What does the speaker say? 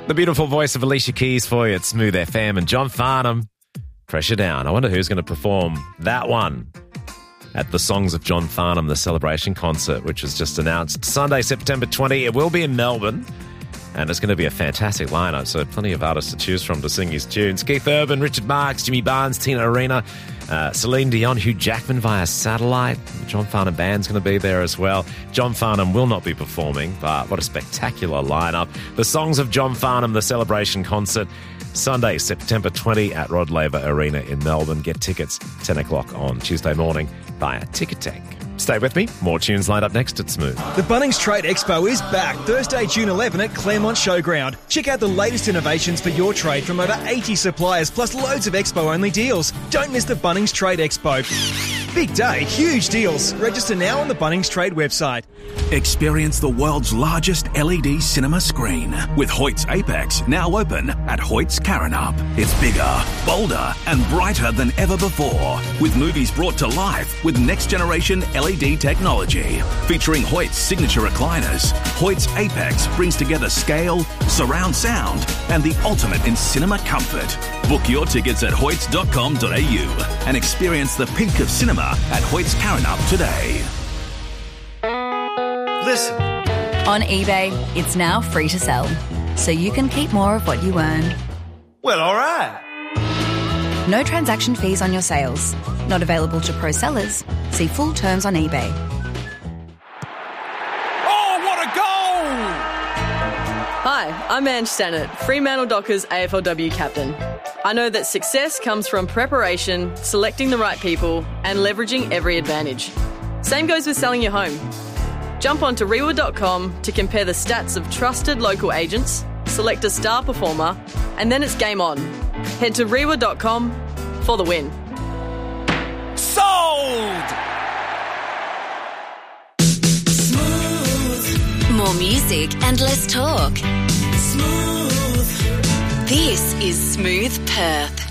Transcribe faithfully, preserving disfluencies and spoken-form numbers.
The beautiful voice of Alicia Keys for you at Smooth F M, and John Farnham, Pressure Down. I wonder who's going to perform that one at the Songs of John Farnham, the celebration concert, which was just announced Sunday, September twentieth. It will be in Melbourne, and it's going to be a fantastic lineup, so plenty of artists to choose from to sing his tunes. Keith Urban, Richard Marx, Jimmy Barnes, Tina Arena, uh, Celine Dion, Hugh Jackman via satellite. The John Farnham Band's going to be there as well. John Farnham will not be performing, but what a spectacular lineup. The Songs of John Farnham, the celebration concert, Sunday, September twentieth at Rod Laver Arena in Melbourne. Get tickets ten o'clock on Tuesday morning via Ticketek. Stay with me. More tunes lined up next at Smooth. The Bunnings Trade Expo is back Thursday, June eleventh at Claremont Showground. Check out the latest innovations for your trade from over eighty suppliers, plus loads of Expo-only deals. Don't miss the Bunnings Trade Expo. Big day, huge deals. Register now on the Bunnings Trade website. Experience the world's largest L E D cinema screen with Hoyt's Apex, now open at Hoyt's Karrinyup. It's bigger, bolder and brighter than ever before, with movies brought to life with next-generation L E D technology. Featuring Hoyt's signature recliners, Hoyt's Apex brings together scale, surround sound and the ultimate in cinema comfort. Book your tickets at hoyts dot com dot a u and experience the peak of cinema at Hoyt's Karrinyup today. Listen. On eBay, it's now free to sell, so you can keep more of what you earn. Well, all right. No transaction fees on your sales. Not available to pro sellers. See full terms on eBay. Oh, what a goal! Hi, I'm Ange Stannard, Fremantle Dockers A F L W captain. I know that success comes from preparation, selecting the right people, and leveraging every advantage. Same goes with selling your home. Jump onto Rewa dot com to compare the stats of trusted local agents, select a star performer, and then it's game on. Head to Rewa dot com for the win. Sold! Smooth. More music and less talk. Smooth. This is Smooth Perth.